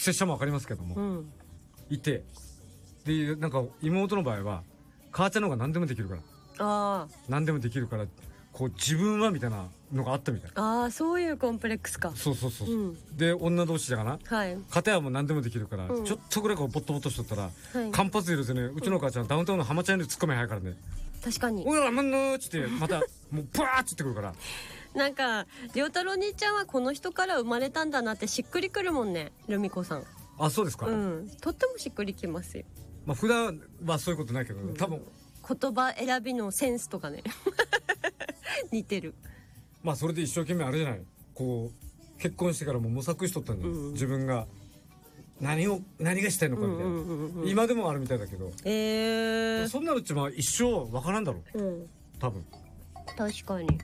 拙者も分かりますけども、いて、でなんか妹の場合は母ちゃんの方が何でもできるから、何でもできるから、こう自分はみたいなのがあったみたい。 そういうコンプレックスか。 そう、で女同士だかな、片やも何でもできるから、ちょっとぐらいこうボットボッとしとったら、間髪入れずね、うちの母ちゃんダウンタウンの浜ちゃんよりツッコミ早いからね。 確かに。 うわ、なんのーっつってまたもうブワーッつってくるから。 なんか良太郎兄ちゃんはこの人から生まれたんだなってしっくりくるもんね、ルミ子さん。 そうですか。 とってもしっくりきますよ。 普段はそういうことないけど、多分言葉選びのセンスとかね似てる。 それで一生懸命あれじゃない、こう結婚してからも模索しとったんだよ、自分が何がしたいのかみたいな、今でもあるみたいだけど、そんなのうち一生分からんだろう、多分。 確かに。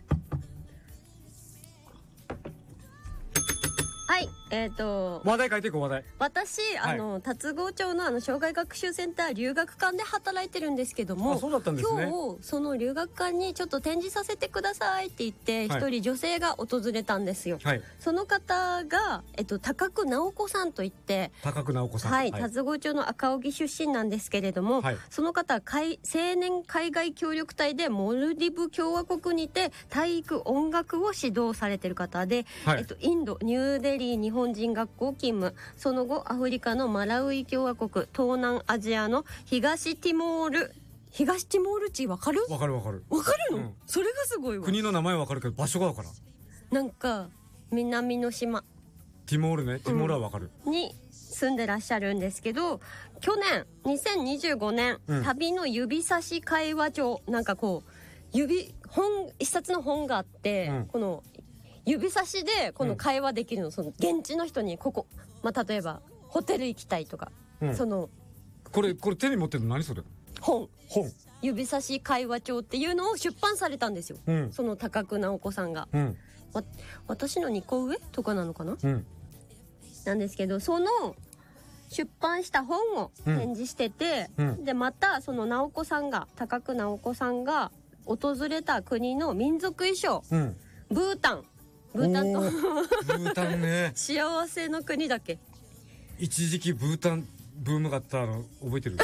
はい、 話題変えていこう、話題。 私、龍郷町の障害学習センター留学館で働いてるんですけども、 そうだったんですね。 今日その留学館にちょっと展示させてくださいって言って一人女性が訪れたんですよ。その方が、高久直子さんといって、 高久直子さん、 龍郷町の赤荻出身なんですけれども、その方は青年海外協力隊でモルディブ共和国にて体育音楽を指導されてる方で、インドニューデリー日本人学校勤務、その後アフリカのマラウイ共和国、東南アジアの東ティモール地わかる？ わかるの、 それがすごいわ。 国の名前わかるけど場所がわからん。 なんか南の島ティモールね、ティモールはわかる、 に住んでらっしゃるんですけど、去年2025年、旅の指差し会話帳、なんかこう一冊の本があって、この指差しでこの会話できるの、その現地の人に例えばホテル行きたいとか、そのこれ手に持ってるの何それ？ 本指差し会話帳っていうのを出版されたんですよ、その高久直子さんが、私の2個上とかなのかな、なんですけど、その出版した本を展示してて、でまたその高久直子さんが訪れた国の民族衣装、ブータンね幸せの国だっけ。 一時期ブータンブームがあったの覚えてる？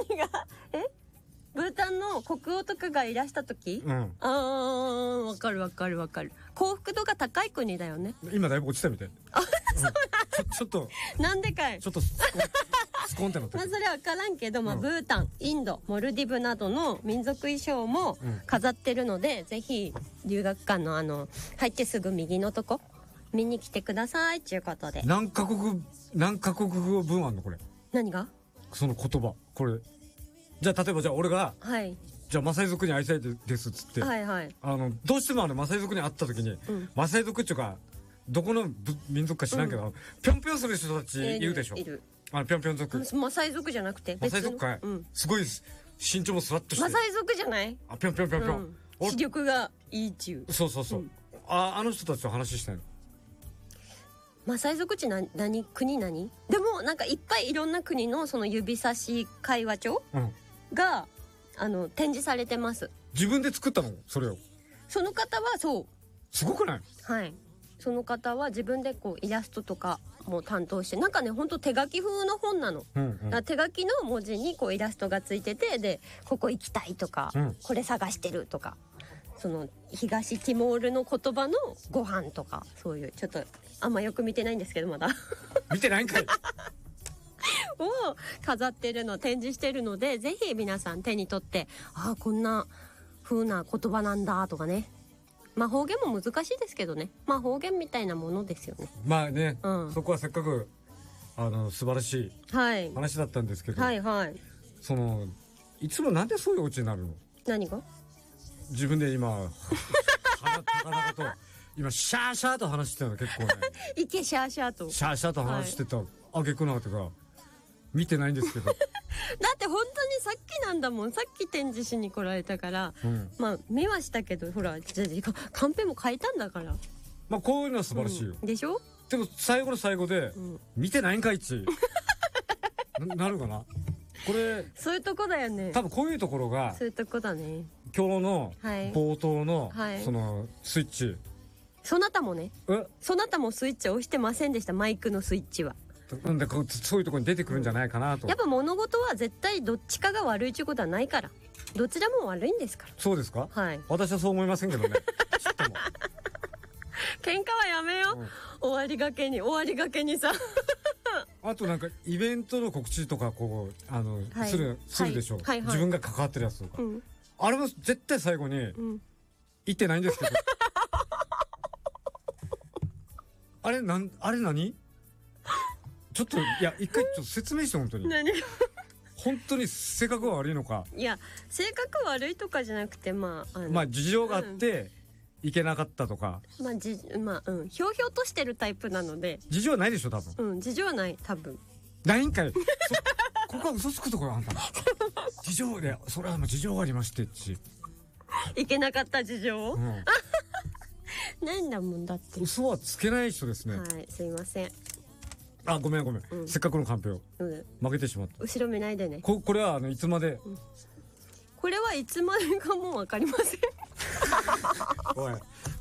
ブータンの国王とかがいらした時、わかる。幸福度が高い国だよね。 今だいぶ落ちたみたい。ちょっとなんでかい。 ちょっとスコンってなってる。 それは分からんけど、ブータン、インド、モルディブなどの民族衣装も飾ってるので、ぜひ留学館の入ってすぐ右のとこ見に来てくださいっていうことで。 何カ国語文あんのこれ？ 何が？ その言葉これ。じゃあ例えば俺が、じゃあマサイ族に会いたいですっつって、どうしてもマサイ族に会った時に、マサイ族っていうかどこの民族か知らんけど、ぴょんぴょんする人たちいるでしょ。 いる。 ぴょんぴょん族。 マサイ族じゃなくてマサイ族かい、すごい身長もスラッとして。 マサイ族じゃない？ ぴょんぴょんぴょんぴょん。 視力がいいっちゅう。 そう。あの人たちと話したいの。 マサイ族地国何？でもなんかいっぱいいろんな国のその指差し会話帳が、展示されてます。 自分で作ったのそれを？その方はそう。 すごくない？ その方は自分でイラストとかも担当して、なんかね、ほんと手書き風の本なの、手書きの文字にイラストがついてて、でここ行きたいとか、これ探してるとか、その東ティモールの言葉のご飯とか、そういうちょっとあんまよく見てないんですけど、まだ見てないんかいを飾ってるの、展示してるので、ぜひ皆さん手に取って、こんな風な言葉なんだとかね。方言も難しいですけどね、方言みたいなものですよね。 そこはせっかく素晴らしい話だったんですけど、いつもなんでそういうお家になるの？ 何が？ 自分で今高々と今シャーシャーと話してたの結構ね。 いけシャーシャーと話してたあげくなとか見てないんですけど。だって本当にさっきなんだもん。さっき展示しに来られたから、見はしたけど、ほらカンペも書いたんだから。 こういうのは素晴らしいよ、 でしょ？ でも最後の最後で、見てないんかいっちなるかな。これそういうとこだよね。 多分こういうところがそういうとこだね。 今日の冒頭のそのスイッチ。 そなたもね、そなたもスイッチを押してませんでした。マイクのスイッチはでそういうところに出てくるんじゃないかなと。 やっぱ物事は絶対どっちかが悪いっていうことはないから、どちらも悪いんですから。 そうですか？ はい。 私はそう思いませんけどね。ちょっとも喧嘩はやめよう、終わりがけにさ。 あとなんかイベントの告知とかこうするでしょ、自分が関わってるやつとか、あれも絶対最後に言ってないんですけど、あれ何ちょっと、いや、一回ちょっと説明して、本当に。 何本当に性格が悪いのか。 いや、性格悪いとかじゃなくて、まあ事情があって、いけなかったとか。 ひょうひょうとしてるタイプなので。 事情はないでしょ、多分。 事情はない、多分。 ないんかい。ここは嘘つくところあんたの。事情で、それは事情がありまして、 いけなかった事情ないんだもんだって。 嘘はつけない人ですね。 はい、すいません。 あ、ごめん、せっかくのカンペを負けてしまった。 後ろ見ないでね。 これはいつまで、 これはいつまでかもわかりません。 おい。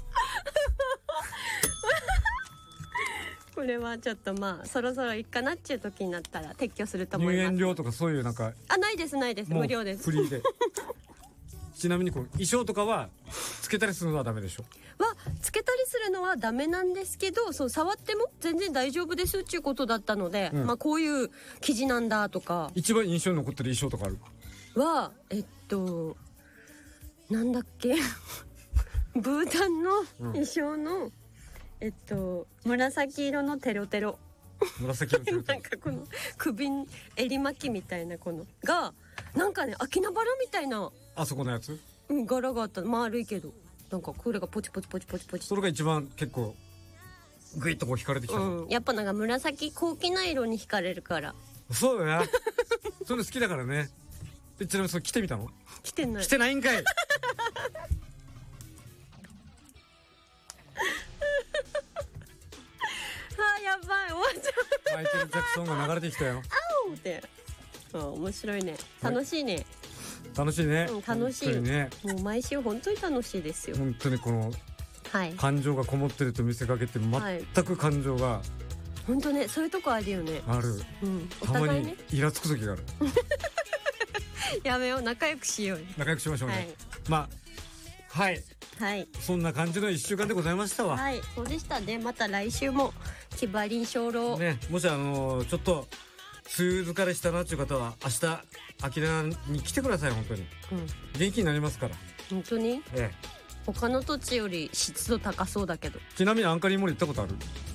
これはちょっとそろそろいいかなっちゅう時になったら撤去すると思います。 入園料とかそういうなんか。 ないです無料です。 フリーで。ちなみに衣装とかはつけたりするのはダメでしょ？ つけたりするのはダメなんですけど、触っても全然大丈夫ですっていうことだったので、こういう生地なんだとか。 一番印象に残ってる衣装とかある？ なんだっけブータンの衣装の、紫色のテロテロ。 紫色のテロテロ。 なんかこの首に襟巻きみたいなこのがなんかね、秋葉原みたいな。 あそこのやつ？ 柄があった。丸いけどなんかこれがポチポチポチポチポチ。 それが一番結構グイッとこう惹かれてきた。 やっぱなんか紫高貴な色に惹かれるから。 そうだね。そういうの好きだからね。ちなみにそれ着てみたの？ 着てない。 着てないんかい。 やばい、終わっちゃう。 マイケル・ジャクソンが流れてきたよ。 あおって面白いね。楽しいね。 楽しいね。 楽しいね。もう毎週本当に楽しいですよ。 本当にこの感情がこもってると見せかけて全く感情が本当ね、そういうとこあるよね。 ある。たまにイラつく時がある。 やめよう、仲良くしよう。 仲良くしましょうね。はい。そんな感じの1週間でございましたわ。 はい、そうでしたね。また来週も気張りん精霊ね。もしちょっと梅雨疲れしたなっていう方は明日秋田に来てください。本当に元気になりますから。 本当に。他の土地より湿度高そうだけど。 ちなみにアンカリーモリ行ったことある？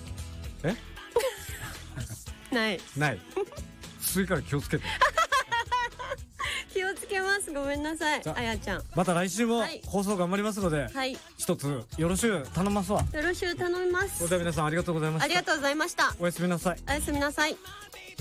ない。 水から気をつけて。 気をつけます。ごめんなさい、あやちゃん。 また来週も放送頑張りますので、一つよろしゅう頼ますわ。 よろしゅう頼みます。 それでは皆さんありがとうございました。 ありがとうございました。 おやすみなさい。 おやすみなさい。